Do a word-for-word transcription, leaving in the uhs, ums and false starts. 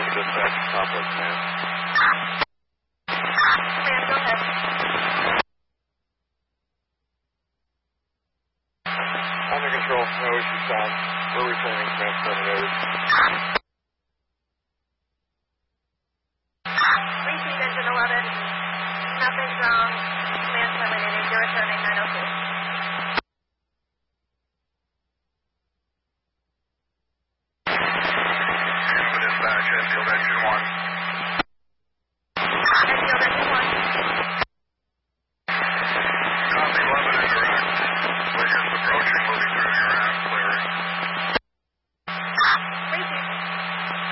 dispatch complex, man. Ma'am, go ahead. Under control, no issues found. We're returning, command seven eight.